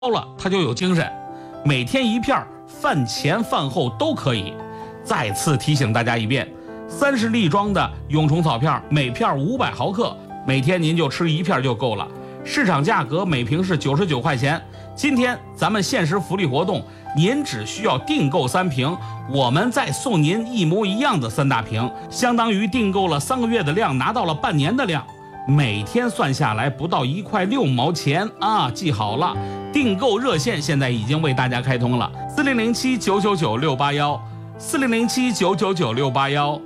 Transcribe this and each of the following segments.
了他就有精神，每天一片，饭前饭后都可以。再次提醒大家一遍，30粒装的蛹虫草片，每片500毫克，每天您就吃一片就够了。市场价格每瓶是99块钱。今天咱们限时福利活动，您只需要订购3瓶，我们再送您一模一样的3大瓶，相当于订购了3个月的量，拿到了半年的量。每天算下来不到1块6毛钱啊！记好了，订购热线现在已经为大家开通了，4007-999-681，4007-999-681。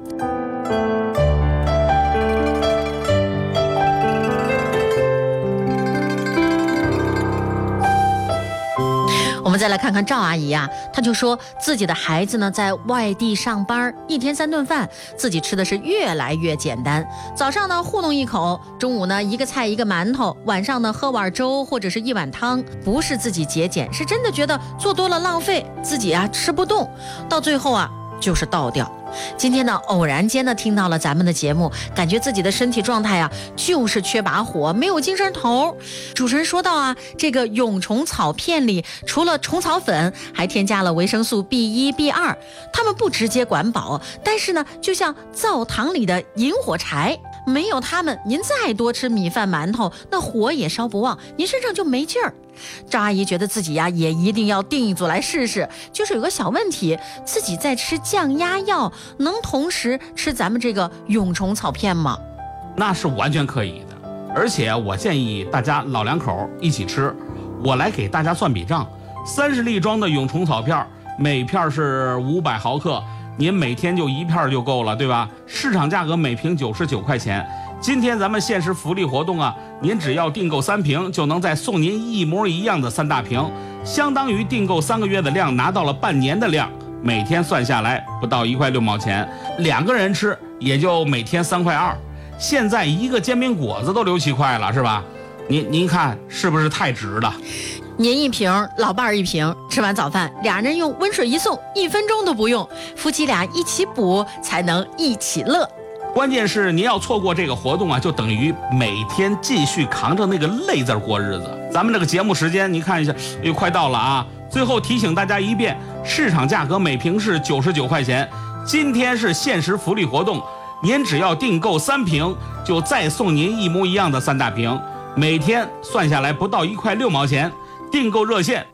我们再来看看赵阿姨啊，她就说自己的孩子呢在外地上班，1天3顿饭，自己吃的是越来越简单。早上呢糊弄一口，中午呢一个菜一个馒头，晚上呢喝碗粥或者是一碗汤。不是自己节俭，是真的觉得做多了浪费，自己啊吃不动，到最后啊就是倒掉。今天呢偶然间呢听到了咱们的节目，感觉自己的身体状态啊就是缺把火，没有精神头。主持人说到啊，这个蛹虫草片里除了虫草粉，还添加了维生素 B1、B2，它们不直接管饱，但是呢就像灶堂里的引火柴，没有它们，您再多吃米饭馒头，那火也烧不旺，您身上就没劲儿。赵阿姨觉得自己呀也一定要订一组来试试，就是有个小问题，自己在吃降压药，能同时吃咱们这个蛹虫草片吗？ 那是完全可以的，而且我建议大家老两口一起吃。我来给大家算笔账，30粒装的蛹虫草片，每片是500毫克，您每天就1片就够了，对吧？市场价格每瓶99块钱。今天咱们限时福利活动啊，您只要订购3瓶，就能再送您一模一样的3大瓶，相当于订购3个月的量，拿到了半年的量。每天算下来不到1块6毛钱，2个人吃也就每天3块2。现在一个煎饼果子都6、7块了，是吧？您看是不是太值了？ 您一瓶，老伴儿一瓶，吃完早饭俩人用温水一送，1分钟都不用，夫妻俩一起补才能一起乐。 关键是您要错过这个活动啊，就等于每天继续扛着那个累字过日子。咱们这个节目时间，您看一下，又快到了啊！最后提醒大家一遍，市场价格每瓶是99块钱，今天是限时福利活动，您只要订购3瓶，就再送您一模一样的3大瓶，每天算下来不到1块6毛钱。订购热线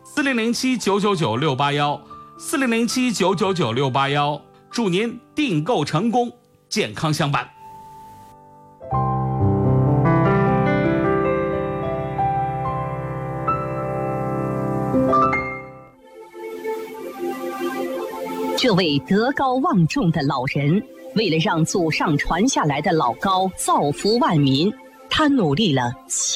4007-999-681，4007-999-681，祝您订购成功，健康相伴。 这位德高望重的老人，为了让祖上传下来的老高造福万民，他努力了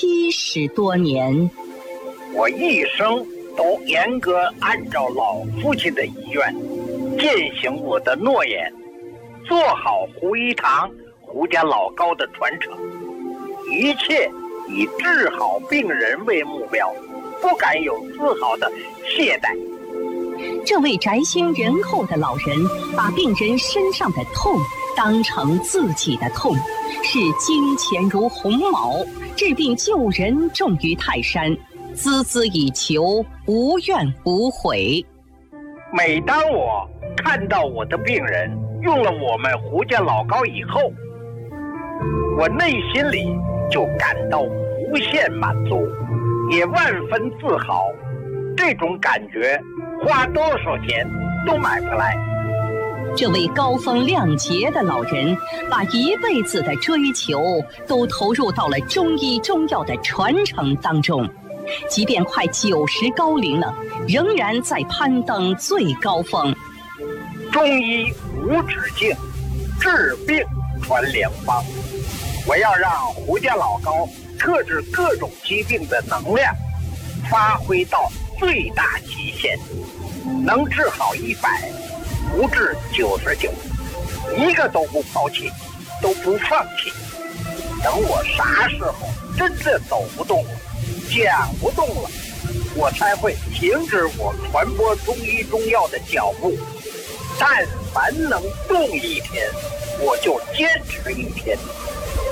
70多年。 我一生都严格按照老父亲的遗愿，践行我的诺言，做好胡一堂胡家老高的传承，一切以治好病人为目标，不敢有丝毫的懈怠。 这位宅心仁厚的老人，把病人身上的痛当成自己的痛，视金钱如鸿毛，治病救人重于泰山，孜孜以求，无怨无悔。 每当我看到我的病人用了我们胡家老高以后，我内心里就感到无限满足，也万分自豪。这种感觉花多少钱都买不来。 这位高风亮节的老人，把一辈子的追求都投入到了中医中药的传承当中，即便快90高龄了，仍然在攀登最高峰。 中医无止境，治病传良方。我要让胡家老高克制各种疾病的能量发挥到最大极限，能治好100，不治99，一个都不抛弃，都不放弃。等我啥时候真的走不动了，讲不动了，我才会停止我传播中医中药的脚步。但凡能动1天，我就坚持1天。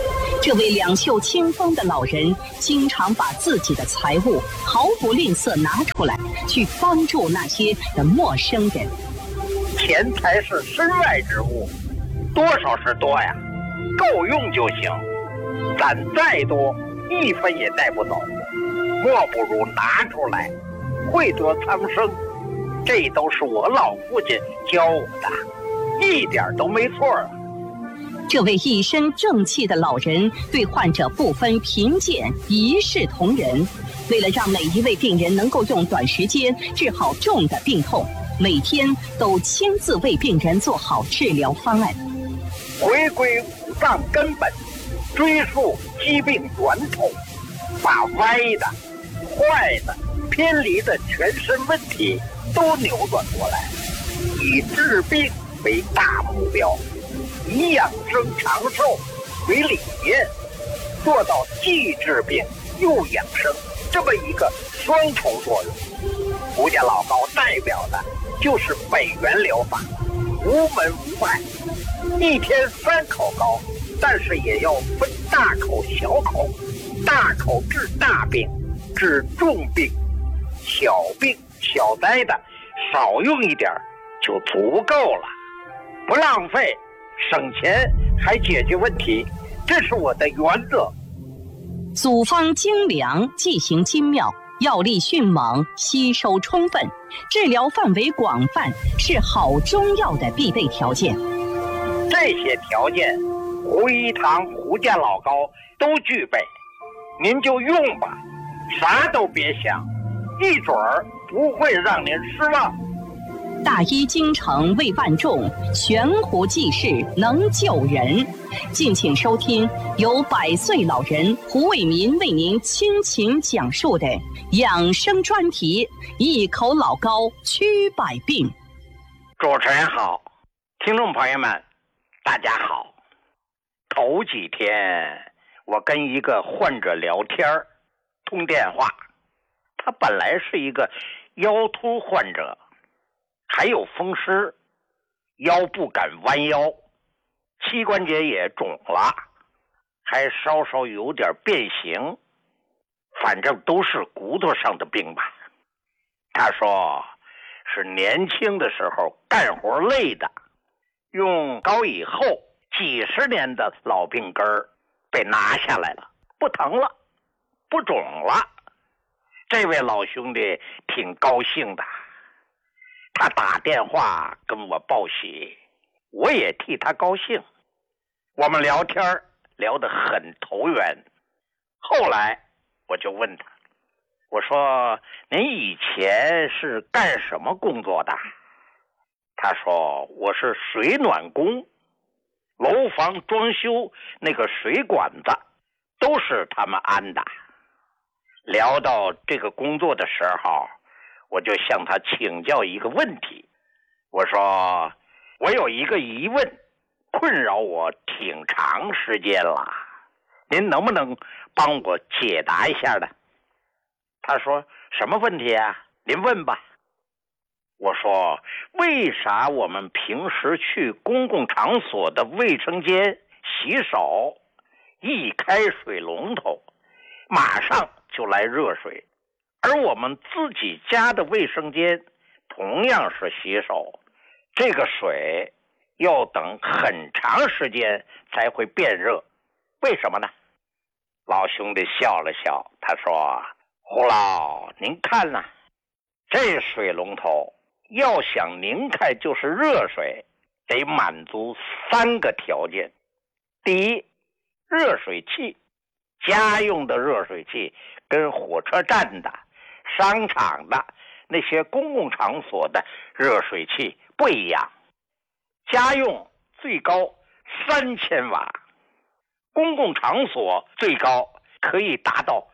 这位两袖清风的老人，经常把自己的财物毫不吝啬拿出来，去帮助那些的陌生人。 钱财是身外之物，多少是多呀，够用就行。攒再多，一分也带不走，莫不如拿出来，惠泽苍生。这都是我老父亲教我的，一点都没错啊。 这位一身正气的老人对患者不分贫贱，一视同仁。为了让每一位病人能够用短时间治好重的病痛，每天都亲自为病人做好治疗方案。 回归五脏根本，追溯疾病源头，把歪的、坏的、偏离的全身问题都扭转过来，以治病为大目标，以养生长寿为理念，做到既治病又养生这么一个双重作用。胡家老高代表的就是北元疗法，无门无派，一天3口高，但是也要分大口小口，大口治大病，治重病，小病小灾的少用一点就足够了，不浪费，省钱还解决问题，这是我的原则。 组方精良，剂行精妙，药力迅猛，吸收充分，治疗范围广泛，是好中药的必备条件。 这些条件，胡一堂胡家老高都具备，您就用吧，啥都别想，一准儿不会让您失望。 大医精诚为万众，悬壶济世能救人。敬请收听由100岁老人胡伟民为您倾情讲述的养生专题《一口老高驱百病》。 主持人好，听众朋友们大家好。头几天我跟一个患者聊天通电话，他本来是一个腰突患者，还有风湿，腰不敢弯腰，膝关节也肿了，还稍稍有点变形，反正都是骨头上的病吧。他说是年轻的时候干活累的，用高以后几十年的老病根儿被拿下来了，不疼了，不肿了。这位老兄弟挺高兴的，他打电话跟我报喜，我也替他高兴。我们聊天聊得很投缘。后来我就问他，我说您以前是干什么工作的？他说我是水暖工，楼房装修那个水管子都是他们安的。聊到这个工作的时候，我就向他请教一个问题，我说我有一个疑问困扰我挺长时间了，您能不能帮我解答一下呢？他说什么问题啊？您问吧。我说为啥我们平时去公共场所的卫生间洗手，一开水龙头马上就来热水，而我们自己家的卫生间同样是洗手，这个水要等很长时间才会变热，为什么呢？老兄弟笑了笑，他说胡老您看呐，这水龙头要想拧开就是热水，得满足3个条件。第一，热水器，家用的热水器跟火车站的、商场的那些公共场所的热水器不一样，家用最高3000瓦，公共场所最高可以达到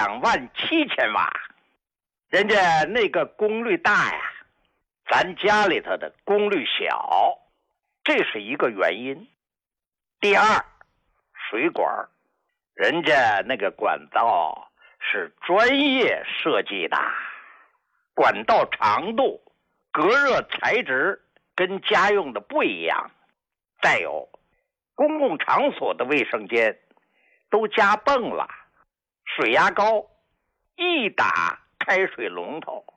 27000瓦。人家那个功率大呀，咱家里头的功率小，这是一个原因。第二，水管，人家那个管道是专业设计的，管道长度、隔热材质跟家用的不一样。再有，公共场所的卫生间都加泵了，水压高，一打开水龙头